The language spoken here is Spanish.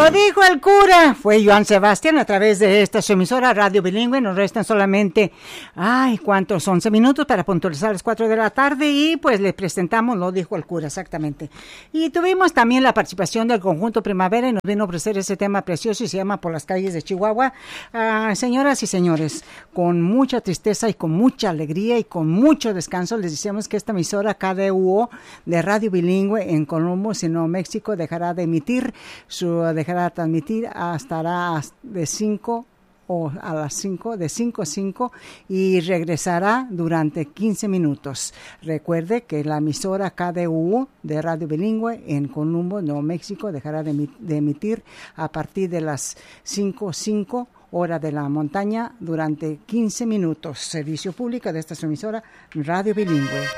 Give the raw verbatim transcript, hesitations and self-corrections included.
Lo dijo el cura, fue Joan Sebastián a través de esta su emisora Radio Bilingüe. Nos restan solamente, ay, ¿cuántos? once minutos para puntualizar las cuatro de la tarde y pues les presentamos, lo dijo el cura, exactamente. Y tuvimos también la participación del Conjunto Primavera y nos vino a ofrecer ese tema precioso y se llama Por las calles de Chihuahua. Ah, señoras y señores, con mucha tristeza y con mucha alegría y con mucho descanso les decíamos que esta emisora K D U O de Radio Bilingüe en Columbus, en Nuevo México, dejará de emitir su dejará de transmitir hasta de cinco o a las cinco, de cinco a cinco y regresará durante quince minutos. Recuerde que la emisora K D U O de Radio Bilingüe en Columbus, Nuevo México, dejará de, de emitir a partir de las cinco cinco hora de la montaña durante quince minutos. Servicio público de esta emisora Radio Bilingüe.